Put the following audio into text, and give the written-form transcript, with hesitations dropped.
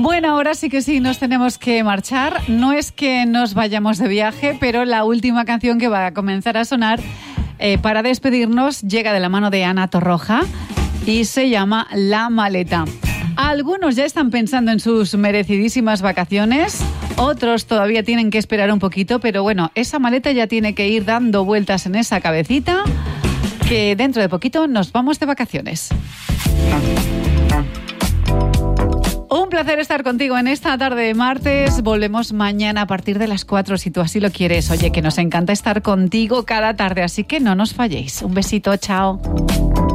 Bueno, ahora sí que sí, nos tenemos que marchar. No es que nos vayamos de viaje, pero la última canción que va a comenzar a sonar para despedirnos llega de la mano de Ana Torroja y se llama La Maleta. Algunos ya están pensando en sus merecidísimas vacaciones, otros todavía tienen que esperar un poquito, pero bueno, esa maleta ya tiene que ir dando vueltas en esa cabecita, que dentro de poquito nos vamos de vacaciones. Un placer estar contigo en esta tarde de martes. Volvemos mañana a partir de las 4 si tú así lo quieres. Oye, que nos encanta estar contigo cada tarde, así que no nos falléis. Un besito, chao.